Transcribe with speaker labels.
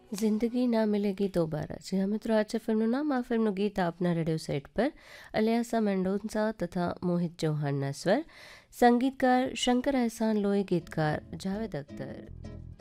Speaker 1: जिंदगी ना मिलेगी दोबारा। जी हाँ मित्रों, आज છે ફિલ્મનું નામ. આ ફિલ્મનું ગીત આપના રેડિયો સેટ પર અલિયાસા મેન્ડોન્સા તથા મોહિત ચૌહાણના સ્વર, સંગીતકાર શંકર અહેસાન લોહી, ગીતકાર જાવેદ અખ્તર.